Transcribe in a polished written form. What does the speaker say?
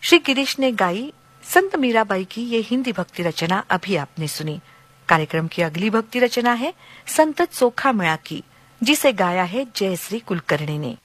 श्री गिरीश ने गाई संत मीराबाई की ये हिंदी भक्ति रचना अभी आपने सुनी। कार्यक्रम की अगली भक्ति रचना है संत चोखा मेळा की, जिसे गाया है जयश्री कुलकर्णी ने।